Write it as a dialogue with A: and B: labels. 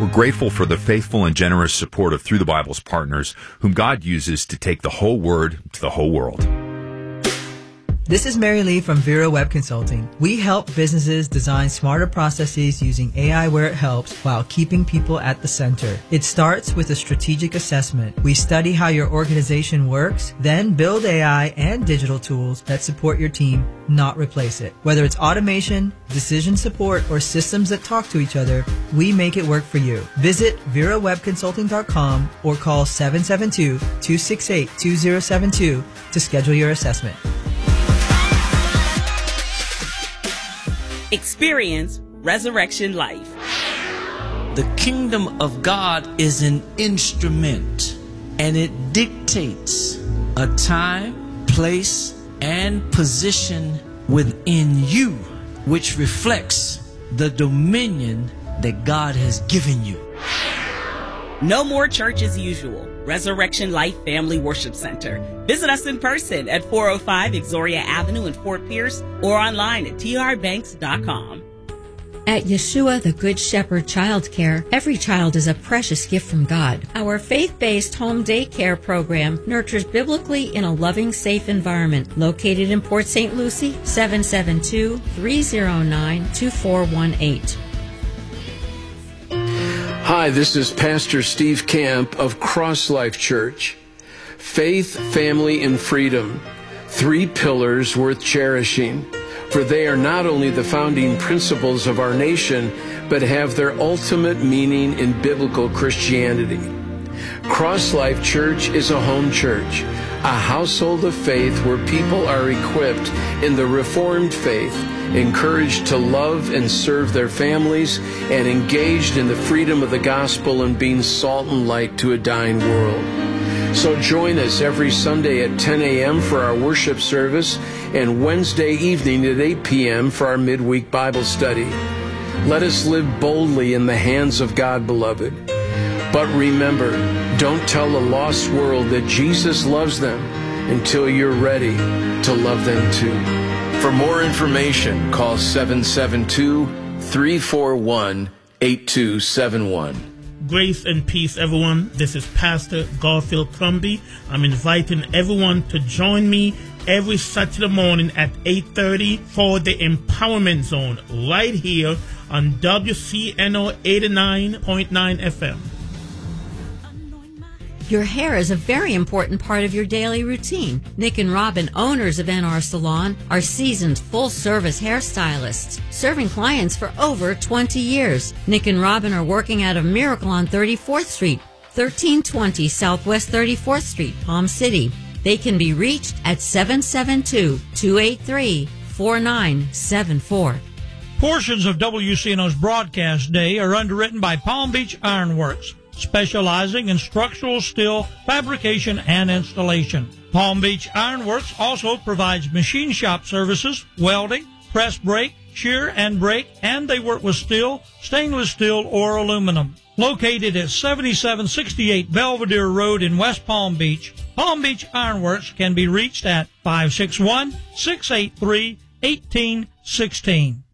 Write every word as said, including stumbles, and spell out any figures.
A: We're grateful for the faithful and generous support of Through the Bible's partners, whom God uses to take the whole Word to the whole world.
B: This is Mary Lee from Vera Web Consulting. We help businesses design smarter processes using A I where it helps while keeping people at the center. It starts with a strategic assessment. We study how your organization works, then build A I and digital tools that support your team, not replace it. Whether it's automation, decision support, or systems that talk to each other, we make it work for you. Visit vera web consulting dot com or call seven seven two, two six eight, two zero seven two to schedule your assessment.
C: Experience Resurrection Life.
D: The kingdom of God is an instrument, and it dictates a time, place, and position within you, which reflects the dominion that God has given you.
C: No more church as usual. Resurrection Life Family Worship Center. Visit us in person at four oh five Exoria Avenue in Fort Pierce or online at t r banks dot com.
E: At Yeshua, the Good Shepherd Child Care, every child is a precious gift from God. Our faith-based home daycare program nurtures biblically in a loving, safe environment. Located in Port Saint Lucie, seven seven two, three oh nine, two four one eight.
F: Hi, this is Pastor Steve Camp of Cross Life Church. Faith, family, and freedom. Three pillars worth cherishing, for they are not only the founding principles of our nation, but have their ultimate meaning in biblical Christianity. Cross Life Church is a home church, a household of faith where people are equipped in the Reformed faith, encouraged to love and serve their families, and engaged in the freedom of the gospel and being salt and light to a dying world. So join us every Sunday at ten a.m. for our worship service and Wednesday evening at eight p.m. for our midweek Bible study. Let us live boldly in the hands of God, beloved. But remember, don't tell a lost world that Jesus loves them until you're ready to love them too. For more information, call seven seven two, three four one, eight two seven one.
G: Grace and peace, everyone. This is Pastor Garfield Crumby. I'm inviting everyone to join me every Saturday morning at eight thirty for the Empowerment Zone right here on W C N O eighty-nine point nine F M.
E: Your hair is a very important part of your daily routine. Nick and Robin, owners of N R Salon, are seasoned full-service hairstylists, serving clients for over twenty years. Nick and Robin are working out of Miracle on thirty-fourth Street, thirteen twenty Southwest thirty-fourth Street, Palm City. They can be reached at seven seven two, two eight three, four nine seven four.
H: Portions of W C N O's broadcast day are underwritten by Palm Beach Ironworks, specializing in structural steel fabrication and installation. Palm Beach Ironworks also provides machine shop services, welding, press brake, shear and brake, and they work with steel, stainless steel, or aluminum. Located at seventy-seven sixty-eight Belvedere Road in West Palm Beach, Palm Beach Ironworks can be reached at five six one, six eight three, one eight one six.